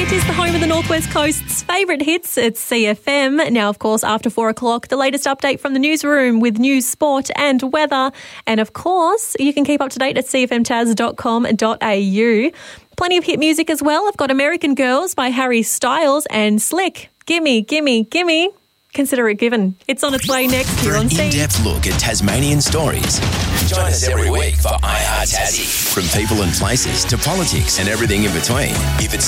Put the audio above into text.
It is the home of the Northwest Coast's favourite hits. It's CFM. Now, of course, after 4 o'clock, the latest update from the newsroom with news, sport and weather. And, of course, you can keep up to date at cfmtaz.com.au. Plenty of hit music as well. I've got American Girls by Harry Styles and Slick. Gimme, gimme, gimme. Consider it given. It's on its way next For year an on C. in-depth look at Tasmanian stories. Join us every week for iHeart Tassie. From people and places to politics and everything in between. If it's